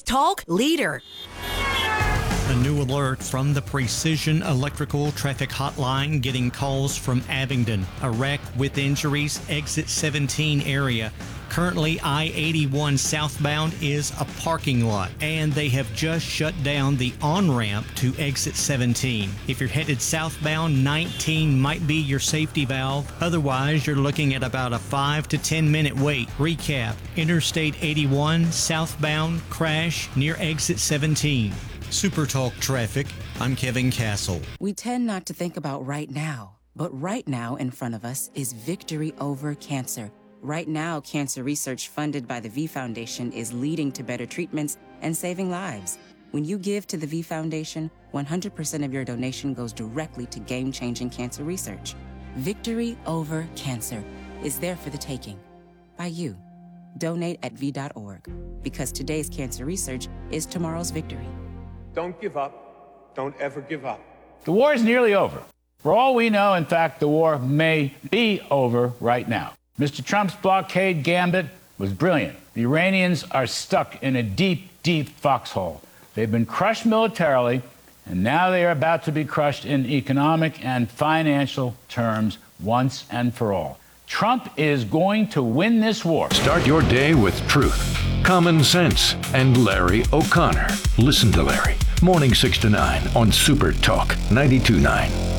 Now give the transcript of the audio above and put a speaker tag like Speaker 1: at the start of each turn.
Speaker 1: Talk leader.
Speaker 2: A new alert from the Precision Electrical Traffic Hotline, getting calls from Abingdon. A wreck with injuries, exit 17 area. Currently, I-81 southbound is a parking lot, and they have just shut down the on-ramp to exit 17. If you're headed southbound, 19 might be your safety valve. Otherwise, you're looking at about a 5 to 10 minute wait. Recap: Interstate 81 southbound crash near exit 17. Super Talk Traffic, I'm Kevin Castle.
Speaker 3: We tend not to think about right now, but right now in front of us is victory over cancer. Right now, cancer research funded by the V Foundation is leading to better treatments and saving lives. When you give to the V Foundation, 100% of your donation goes directly to game-changing cancer research. Victory over cancer is there for the taking by you. Donate at V.org, because today's cancer research is tomorrow's victory.
Speaker 4: Don't give up. Don't ever give up.
Speaker 5: The war is nearly over. For all we know, in fact, the war may be over right now. Mr. Trump's blockade gambit was brilliant. The Iranians are stuck in a deep, deep foxhole. They've been crushed militarily, and now they are about to be crushed in economic and financial terms once and for all. Trump is going to win this war.
Speaker 6: Start your day with truth, common sense, and Larry O'Connor. Listen to Larry. Morning 6 to 9 on Super Talk 92.9.